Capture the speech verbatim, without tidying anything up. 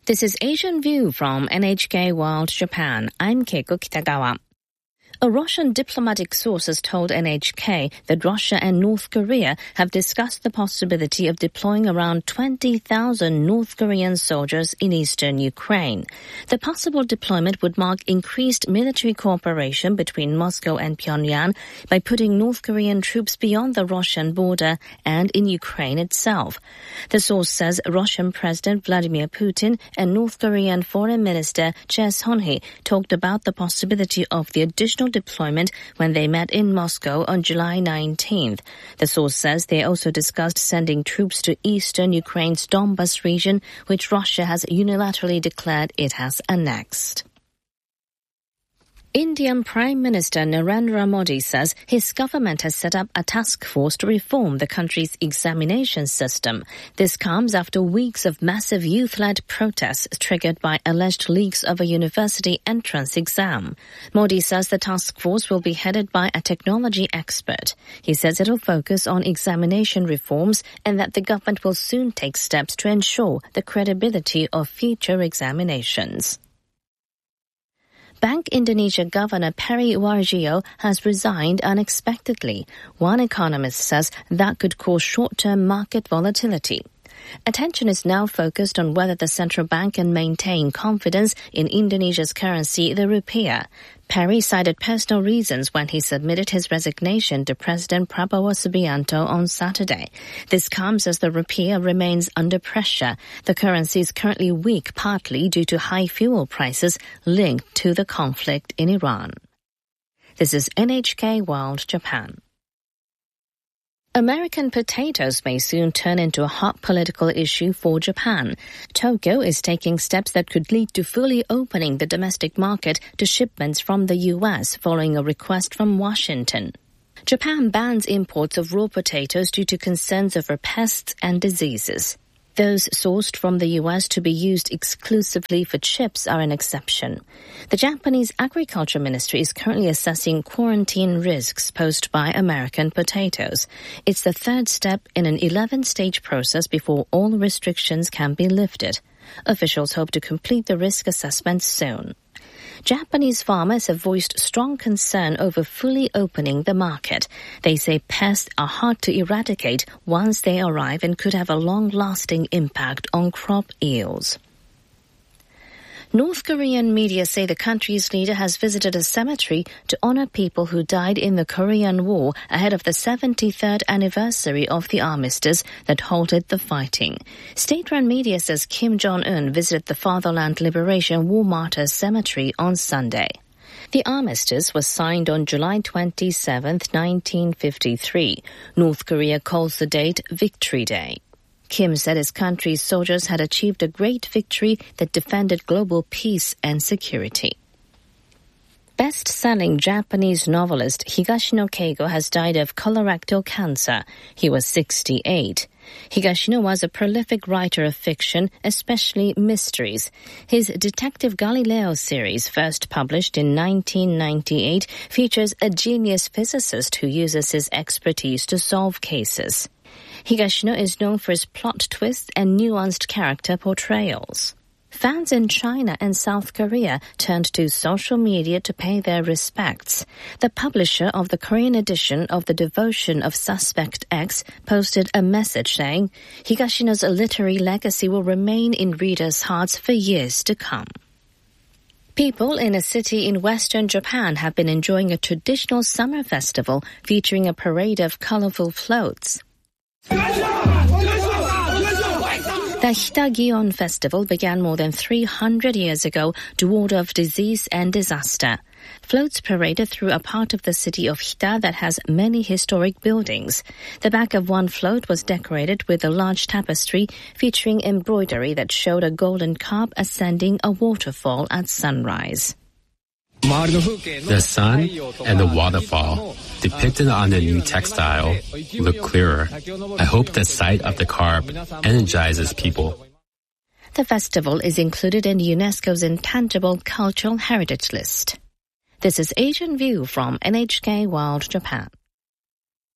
This is Asian View from N H K World Japan. I'm Keiko Kitagawa. A Russian diplomatic source has told N H K that Russia and North Korea have discussed the possibility of deploying around twenty thousand North Korean soldiers in eastern Ukraine. The possible deployment would mark increased military cooperation between Moscow and Pyongyang by putting North Korean troops beyond the Russian border and in Ukraine itself. The source says Russian President Vladimir Putin and North Korean Foreign Minister Choi Son-hee talked about the possibility of the additional deployment when they met in Moscow on July nineteenth. The source says they also discussed sending troops to eastern Ukraine's Donbas region, which Russia has unilaterally declared it has annexed. Indian Prime Minister Narendra Modi says his government has set up a task force to reform the country's examination system. This comes after weeks of massive youth-led protests triggered by alleged leaks of a university entrance exam. Modi says the task force will be headed by a technology expert. He says it will focus on examination reforms and that the government will soon take steps to ensure the credibility of future examinations. Bank Indonesia Governor Peri Warjio has resigned unexpectedly. One economist says that could cause short-term market volatility. Attention is now focused on whether the central bank can maintain confidence in Indonesia's currency, the rupiah. Peri cited personal reasons when he submitted his resignation to President Prabowo Subianto on Saturday. This comes as the rupiah remains under pressure. The currency is currently weak partly due to high fuel prices linked to the conflict in Iran. This is N H K World Japan. American potatoes may soon turn into a hot political issue for Japan. Tokyo is taking steps that could lead to fully opening the domestic market to shipments from the U S following a request from Washington. Japan bans imports of raw potatoes due to concerns over pests and diseases. Those sourced from the U S to be used exclusively for chips are an exception. The Japanese Agriculture Ministry is currently assessing quarantine risks posed by American potatoes. It's the third step in an eleven-stage process before all restrictions can be lifted. Officials hope to complete the risk assessment soon. Japanese farmers have voiced strong concern over fully opening the market. They say pests are hard to eradicate once they arrive and could have a long-lasting impact on crop yields. North Korean media say the country's leader has visited a cemetery to honor people who died in the Korean War ahead of the seventy-third anniversary of the armistice that halted the fighting. State-run media says Kim Jong-un visited the Fatherland Liberation War Martyrs Cemetery on Sunday. The armistice was signed on July twenty-seventh, nineteen fifty-three. North Korea calls the date Victory Day. Kim said his country's soldiers had achieved a great victory that defended global peace and security. Best-selling Japanese novelist Higashino Keigo has died of colorectal cancer. He was sixty-eight. Higashino was a prolific writer of fiction, especially mysteries. His Detective Galileo series, first published in nineteen ninety-eight, features a genius physicist who uses his expertise to solve cases. Higashino is known for his plot twists and nuanced character portrayals. Fans in China and South Korea turned to social media to pay their respects. The publisher of the Korean edition of The Devotion of Suspect X posted a message saying, Higashino's literary legacy will remain in readers' hearts for years to come. People in a city in western Japan have been enjoying a traditional summer festival featuring a parade of colorful floats. The Hita-Gion Festival began more than three hundred years ago to ward off disease and disaster. Floats paraded through a part of the city of Hita that has many historic buildings. The back of one float was decorated with a large tapestry featuring embroidery that showed a golden carp ascending a waterfall at sunrise. The sun and the waterfall depicted on the new textile look clearer. I hope the sight of the carp energizes people. The festival is included in UNESCO's Intangible Cultural Heritage List. This is Asian View from N H K World Japan.